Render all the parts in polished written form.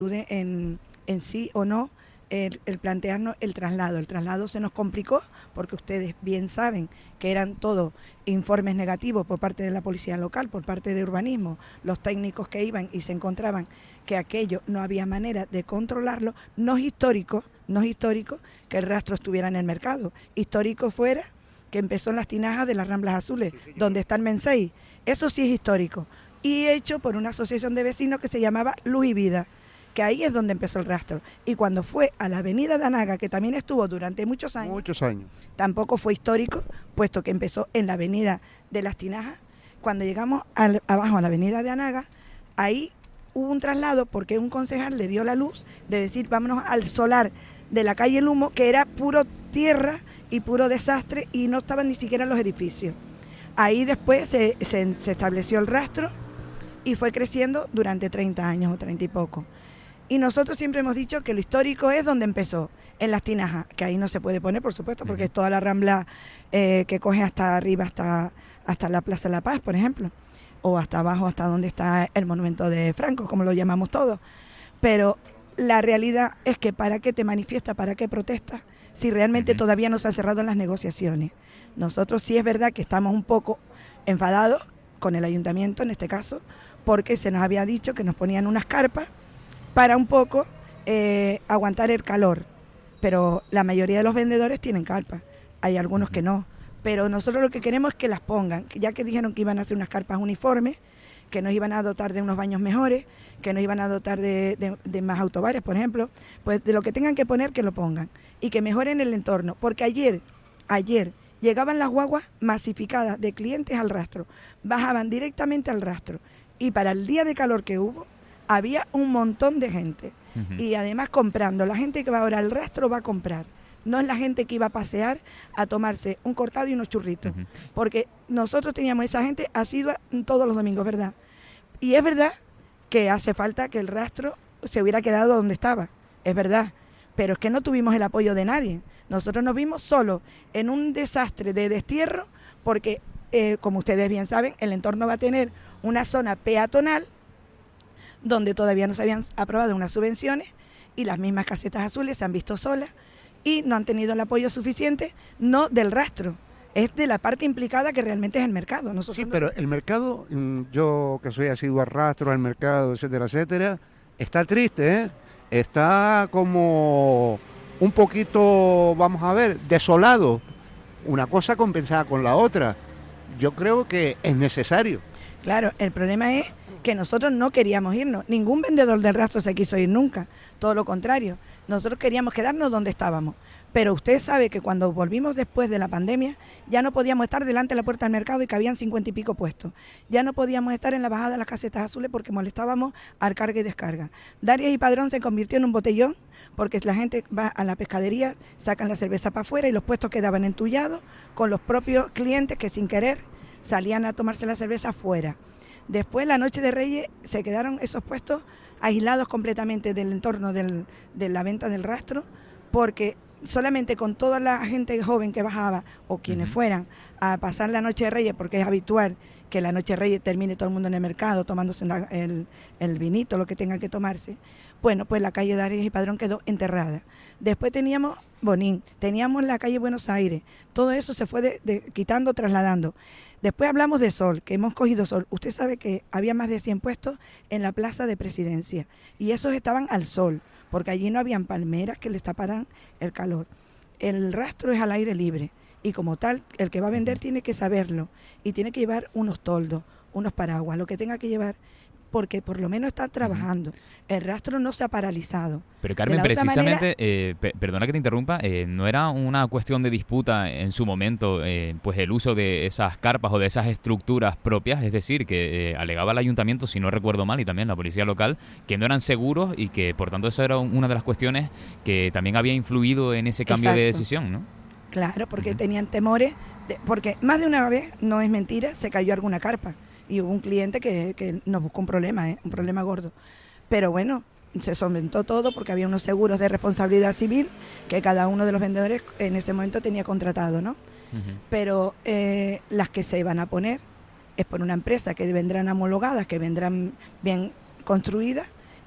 dude en sí o no el plantearnos el traslado. El traslado se nos complicó porque ustedes bien saben que eran todos informes negativos por parte de la policía local, por parte de urbanismo, los técnicos que iban y se encontraban que aquello no había manera de controlarlo. No es histórico que el rastro estuviera en el mercado. Histórico fuera que empezó en las tinajas de las Ramblas Azules, donde está el Mensei. Eso sí es histórico. Y hecho por una asociación de vecinos que se llamaba Luz y Vida, que ahí es donde empezó el rastro. Y cuando fue a la avenida de Anaga, que también estuvo durante muchos años, tampoco fue histórico, puesto que empezó en la avenida de las Tinajas. Cuando llegamos abajo a la avenida de Anaga, ahí hubo un traslado porque un concejal le dio la luz de decir vámonos al solar de la calle El Humo, que era puro tierra y puro desastre y no estaban ni siquiera los edificios. Ahí después se estableció el rastro y fue creciendo durante 30 años o 30 y poco. Y nosotros siempre hemos dicho que lo histórico es donde empezó, en las Tinajas, que ahí no se puede poner, por supuesto, porque es toda la rambla que coge hasta arriba, hasta la Plaza de la Paz, por ejemplo, o hasta abajo, hasta donde está el monumento de Franco, como lo llamamos todos. Pero la realidad es que ¿para qué te manifiestas, para qué protestas, si realmente todavía no se han cerrado las negociaciones? Nosotros sí es verdad que estamos un poco enfadados con el ayuntamiento, en este caso, porque se nos había dicho que nos ponían unas carpas para un poco aguantar el calor, pero la mayoría de los vendedores tienen carpas, hay algunos que no, pero nosotros lo que queremos es que las pongan, ya que dijeron que iban a hacer unas carpas uniformes, que nos iban a dotar de unos baños mejores, que nos iban a dotar de más autobares, por ejemplo, pues de lo que tengan que poner, que lo pongan, y que mejoren el entorno, porque ayer llegaban las guaguas masificadas de clientes al rastro, bajaban directamente al rastro, y para el día de calor que hubo, había un montón de gente, y además comprando. La gente que va ahora al rastro va a comprar, no es la gente que iba a pasear a tomarse un cortado y unos churritos, porque nosotros teníamos esa gente asidua todos los domingos, ¿verdad? Y es verdad que hace falta que el rastro se hubiera quedado donde estaba, es verdad, pero es que no tuvimos el apoyo de nadie. Nosotros nos vimos solos en un desastre de destierro, porque, como ustedes bien saben, el entorno va a tener una zona peatonal donde todavía no se habían aprobado unas subvenciones y las mismas casetas azules se han visto solas y no han tenido el apoyo suficiente, no del rastro, es de la parte implicada que realmente es el mercado. Nosotros sí, pero el mercado, yo que soy asiduo al rastro, al mercado, etcétera, etcétera, está triste, está como un poquito, vamos a ver, desolado, una cosa compensada con la otra. Yo creo que es necesario. Claro, el problema es que nosotros no queríamos irnos, ningún vendedor del rastro se quiso ir nunca, todo lo contrario, nosotros queríamos quedarnos donde estábamos, pero usted sabe que cuando volvimos después de la pandemia ya no podíamos estar delante de la puerta del mercado y que habían 50 y pico puestos, ya no podíamos estar en la bajada de las casetas azules porque molestábamos al carga y descarga. Darias y Padrón se convirtió en un botellón porque la gente va a la pescadería, sacan la cerveza para afuera y los puestos quedaban entullados con los propios clientes que sin querer salían a tomarse la cerveza afuera. Después, la noche de Reyes, se quedaron esos puestos aislados completamente del entorno de la venta del rastro, porque solamente con toda la gente joven que bajaba, o quienes fueran, a pasar la noche de Reyes, porque es habitual que la noche de Reyes termine todo el mundo en el mercado, tomándose el vinito, lo que tengan que tomarse, bueno, pues la calle Darias y Padrón quedó enterrada. Después teníamos Bonín, teníamos la calle Buenos Aires, todo eso se fue quitando, trasladando. Después hablamos de Sol, que hemos cogido Sol. Usted sabe que había más de 100 puestos en la plaza de Presidencia y esos estaban al sol, porque allí no habían palmeras que les taparan el calor. El rastro es al aire libre y como tal, el que va a vender tiene que saberlo y tiene que llevar unos toldos, unos paraguas, lo que tenga que llevar, porque por lo menos está trabajando. El rastro no se ha paralizado. Pero Carmen, precisamente, perdona que te interrumpa, ¿no era una cuestión de disputa en su momento pues el uso de esas carpas o de esas estructuras propias? Es decir, que alegaba el ayuntamiento, si no recuerdo mal, y también la policía local, que no eran seguros y que por tanto eso era una de las cuestiones que también había influido en ese cambio de decisión, ¿no? Claro, porque tenían temores, porque más de una vez, no es mentira, se cayó alguna carpa. Y hubo un cliente que nos buscó un problema gordo. Pero bueno, se solventó todo porque había unos seguros de responsabilidad civil que cada uno de los vendedores en ese momento tenía contratado, ¿no? Pero las que se iban a poner es por una empresa que vendrán homologadas, que vendrán bien construidas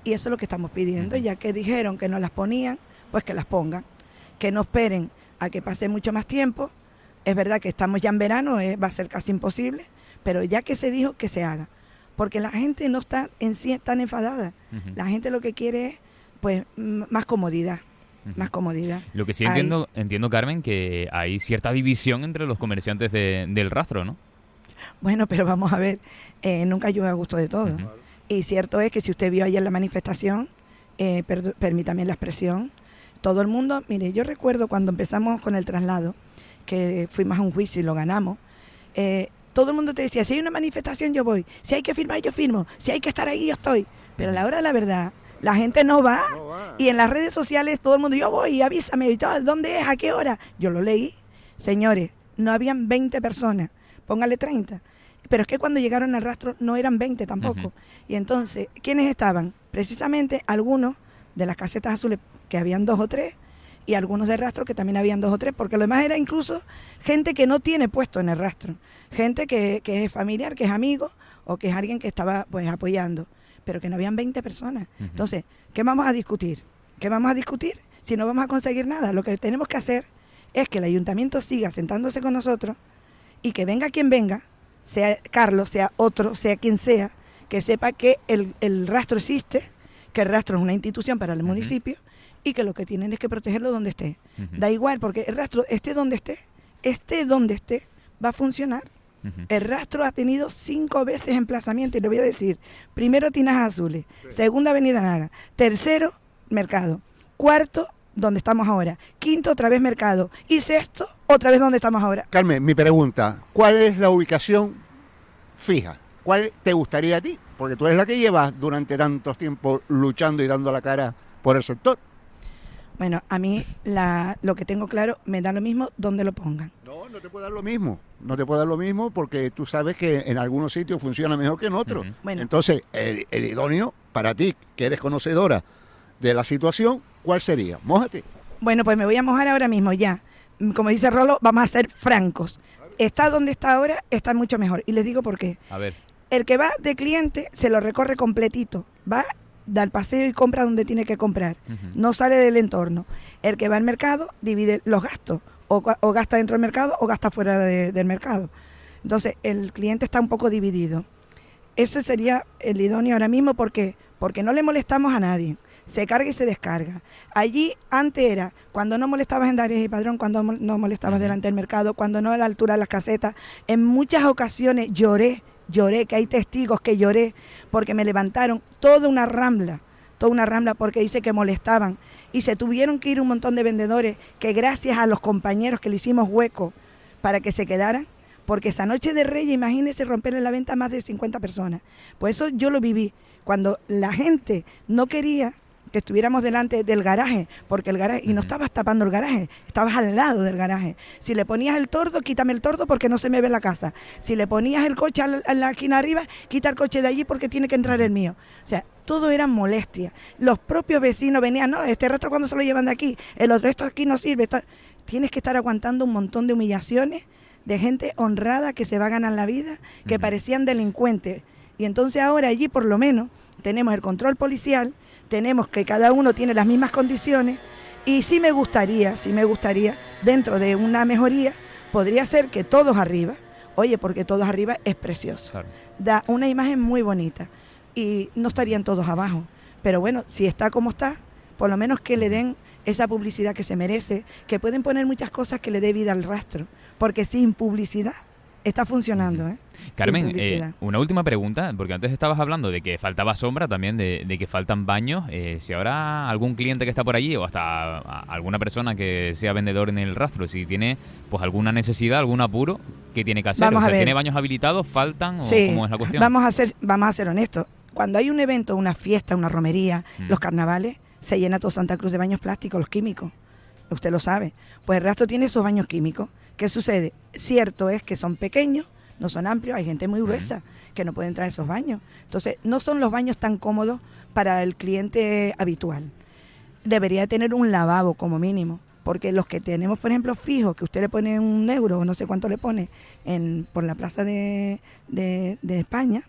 Y eso es lo que estamos pidiendo, ya que dijeron que no las ponían, pues que las pongan, que no esperen a que pase mucho más tiempo. Es verdad que estamos ya en verano, va a ser casi imposible, pero ya que se dijo, que se haga. Porque la gente no está en sí tan enfadada. La gente lo que quiere es pues más comodidad. Más comodidad. Lo que sí entiendo, Carmen, que hay cierta división entre los comerciantes del rastro, ¿no? Bueno, pero vamos a ver, nunca llueve a gusto de todo. Y cierto es que si usted vio ayer la manifestación, permítame la expresión, todo el mundo, mire, yo recuerdo cuando empezamos con el traslado, que fuimos a un juicio y lo ganamos, todo el mundo te decía, si hay una manifestación yo voy, si hay que firmar yo firmo, si hay que estar ahí yo estoy, pero a la hora de la verdad, la gente no va, y en las redes sociales todo el mundo, yo voy, avísame, y todo, ¿dónde es? ¿A qué hora? Yo lo leí, señores, no habían 20 personas, póngale 30, pero es que cuando llegaron al rastro no eran 20 tampoco. Y entonces, ¿quiénes estaban? Precisamente algunos de las casetas azules, que habían 2 o 3, y algunos de rastro que también habían 2 o 3, porque lo demás era incluso gente que no tiene puesto en el rastro, gente que es familiar, que es amigo, o que es alguien que estaba pues apoyando, pero que no habían 20 personas. Entonces, ¿qué vamos a discutir? ¿Qué vamos a discutir si no vamos a conseguir nada? Lo que tenemos que hacer es que el ayuntamiento siga sentándose con nosotros y que venga quien venga, sea Carlos, sea otro, sea quien sea, que sepa que el rastro existe, que el rastro es una institución para el municipio y que lo que tienen es que protegerlo donde esté. Da igual, porque el rastro, esté donde esté, va a funcionar. El rastro ha tenido 5 veces emplazamiento, y le voy a decir, primero Tinajas Azules, segunda Avenida Naga, tercero Mercado, cuarto donde estamos ahora, quinto otra vez Mercado y sexto otra vez donde estamos ahora. Carmen, mi pregunta, ¿cuál es la ubicación fija? ¿Cuál te gustaría a ti? Porque tú eres la que llevas durante tantos tiempos luchando y dando la cara por el sector. Bueno, a mí lo que tengo claro, me da lo mismo donde lo pongan. No te puede dar lo mismo. No te puede dar lo mismo porque tú sabes que en algunos sitios funciona mejor que en otros. Bueno. Entonces, el idóneo para ti, que eres conocedora de la situación, ¿cuál sería? Mójate. Bueno, pues me voy a mojar ahora mismo ya. Como dice Rolo, vamos a ser francos. Está donde está ahora, está mucho mejor. Y les digo por qué. A ver. El que va de cliente se lo recorre completito. Va, da el paseo y compra donde tiene que comprar. No sale del entorno. El que va al mercado divide los gastos. O gasta dentro del mercado o gasta fuera del mercado. Entonces, el cliente está un poco dividido. Ese sería el idóneo ahora mismo. ¿Por qué? Porque no le molestamos a nadie. Se carga y se descarga. Allí antes era cuando no molestabas en Darius y Padrón, cuando no molestabas delante del mercado, cuando no a la altura de las casetas. En muchas ocasiones lloré, que hay testigos que lloré, porque me levantaron toda una rambla porque dice que molestaban. Y se tuvieron que ir un montón de vendedores que gracias a los compañeros que le hicimos hueco para que se quedaran, porque esa noche de Reyes, imagínense romperle la venta a más de 50 personas. Pues eso yo lo viví, cuando la gente no quería que estuviéramos delante del garaje, porque el garaje, y no estabas tapando el garaje, estabas al lado del garaje. Si le ponías el tordo, quítame el tordo porque no se me ve la casa. Si le ponías el coche a la esquina arriba, quita el coche de allí porque tiene que entrar el mío. O sea, todo era molestia. Los propios vecinos venían, no, este rastro cuando se lo llevan de aquí, el otro, esto aquí no sirve. Tienes que estar aguantando un montón de humillaciones de gente honrada que se va a ganar la vida, que parecían delincuentes. Y entonces ahora allí por lo menos tenemos el control policial, tenemos que cada uno tiene las mismas condiciones y sí me gustaría, dentro de una mejoría, podría ser que todos arriba, oye, porque todos arriba es precioso, claro. Da una imagen muy bonita y no estarían todos abajo, pero bueno, si está como está, por lo menos que le den esa publicidad que se merece, que pueden poner muchas cosas que le dé vida al rastro, porque sin publicidad está funcionando, ¿eh? Carmen, una última pregunta, porque antes estabas hablando de que faltaba sombra, también de que faltan baños. Si ahora algún cliente que está por allí o hasta alguna persona que sea vendedor en el rastro, si tiene pues alguna necesidad, algún apuro, ¿qué tiene que hacer? ¿Tiene baños habilitados? ¿Faltan? Sí, ¿o cómo es la cuestión? Vamos a ser honestos. Cuando hay un evento, una fiesta, una romería, los carnavales, se llena todo Santa Cruz de baños plásticos, los químicos. Usted lo sabe. Pues el rastro tiene esos baños químicos. ¿Qué sucede? Cierto es que son pequeños, no son amplios, hay gente muy gruesa que no puede entrar a esos baños. Entonces, no son los baños tan cómodos para el cliente habitual. Debería tener un lavabo como mínimo, porque los que tenemos, por ejemplo, fijos, que usted le pone €1 o no sé cuánto le pone por la plaza de España,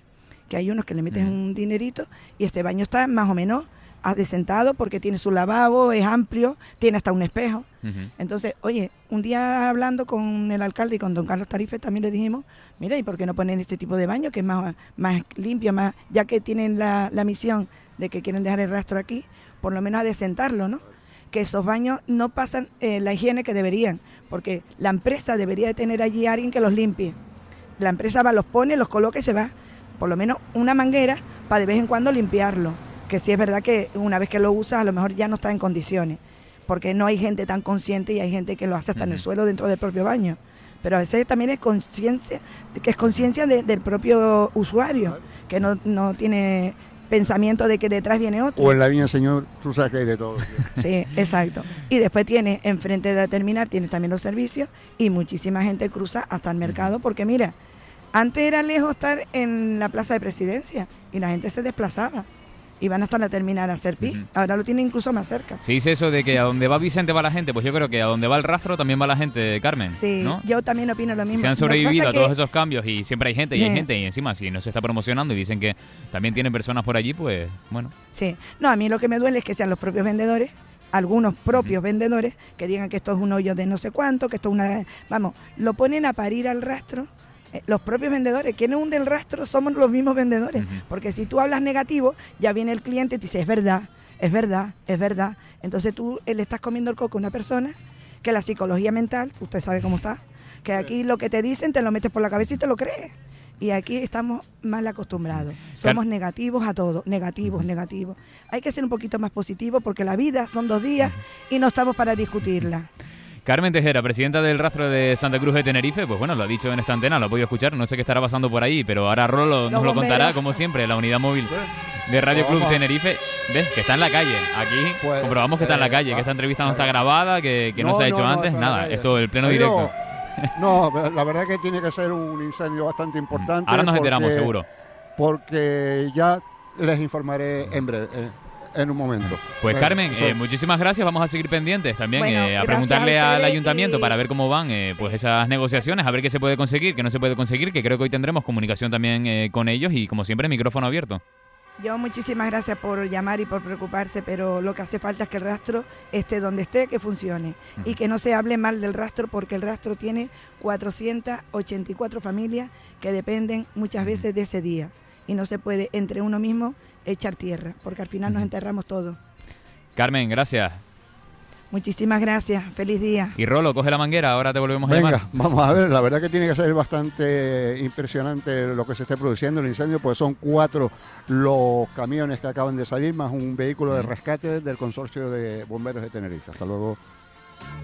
que hay unos que le meten un dinerito, y este baño está más o menos adecentado porque tiene su lavabo, es amplio, tiene hasta un espejo. Entonces, oye, un día hablando con el alcalde y con don Carlos Tarife también le dijimos, mira, ¿y por qué no ponen este tipo de baño que es más limpio, ya que tienen la misión de que quieren dejar el rastro aquí, por lo menos adecentarlo, ¿no? Que esos baños no pasan la higiene que deberían, porque la empresa debería de tener allí a alguien que los limpie. La empresa va, los pone, los coloca y se va. Por lo menos una manguera para de vez en cuando limpiarlo. Que sí es verdad que una vez que lo usas a lo mejor ya no está en condiciones, porque no hay gente tan consciente y hay gente que lo hace hasta en el suelo dentro del propio baño. Pero a veces también es conciencia, que es conciencia del propio usuario, que no tiene pensamiento de que detrás viene otro. O en la viña, señor, tú sabes que hay de todo. Sí, exacto. Y después tiene, enfrente de la terminal, tiene también los servicios y muchísima gente cruza hasta el mercado, porque mira, antes era lejos estar en la Plaza de Presidencia y la gente se desplazaba. Iban hasta la terminal a hacer pis. Ahora lo tienen incluso más cerca. Se dice eso de que a donde va Vicente va la gente, pues yo creo que a donde va el rastro también va la gente, Carmen. Sí, ¿no? yo también opino lo mismo. Se han sobrevivido a todos esos cambios y siempre hay gente y hay gente, y encima si no se está promocionando y dicen que también tienen personas por allí, pues bueno. Sí, no, a mí lo que me duele es que sean los propios vendedores, algunos propios vendedores, que digan que esto es un hoyo de no sé cuánto, que esto es una... Vamos, lo ponen a parir al rastro. Los propios vendedores, quienes hunden el rastro somos los mismos vendedores, porque si tú hablas negativo, ya viene el cliente y te dice, es verdad, es verdad, es verdad. Entonces tú le estás comiendo el coco a una persona que la psicología mental, usted sabe cómo está, que aquí lo que te dicen te lo metes por la cabeza y te lo crees. Y aquí estamos mal acostumbrados. Somos negativos a todo, negativos. Hay que ser un poquito más positivos porque la vida son 2 días y no estamos para discutirla. Carmen Tejera, presidenta del Rastro de Santa Cruz de Tenerife, pues bueno, lo ha dicho en esta antena, lo ha podido escuchar, no sé qué estará pasando por ahí, pero ahora Rolo nos lo contará, como siempre, la unidad móvil de Radio Club Tenerife. ¿Ves? Que está en la calle. Aquí comprobamos que está en la calle, que esta entrevista no está grabada, que no se ha hecho antes, nada, esto el pleno directo. No, la verdad que tiene que ser un incendio bastante importante. Ahora nos enteramos, seguro. Porque ya les informaré en breve. En un momento. Pues Carmen, muchísimas gracias. Vamos a seguir pendientes también a preguntarle al ayuntamiento para ver cómo van pues esas negociaciones, a ver qué se puede conseguir, qué no se puede conseguir, que creo que hoy tendremos comunicación también con ellos y como siempre micrófono abierto. Yo muchísimas gracias por llamar y por preocuparse, pero lo que hace falta es que el rastro esté donde esté, que funcione y que no se hable mal del rastro, porque el rastro tiene 484 familias que dependen muchas veces de ese día y no se puede entre uno mismo echar tierra, porque al final nos enterramos todos. Carmen, gracias. Muchísimas gracias, feliz día. Y Rolo, coge la manguera, ahora te volvemos a llamar. Venga, vamos a ver, la verdad que tiene que ser bastante impresionante lo que se esté produciendo el incendio, pues son 4 los camiones que acaban de salir, más un vehículo de rescate del Consorcio de Bomberos de Tenerife. Hasta luego.